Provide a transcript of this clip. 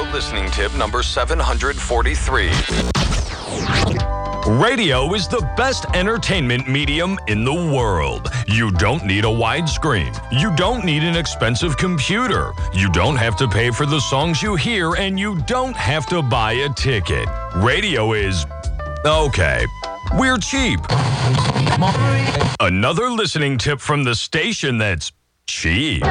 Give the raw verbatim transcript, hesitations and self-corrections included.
radio listening tip number seven hundred forty-three. Radio is the best entertainment medium in the world. You don't need a widescreen. You don't need an expensive computer. You don't have to pay for the songs you hear, and you don't have to buy a ticket. Radio is... okay. We're cheap. Another listening tip from the station that's cheap.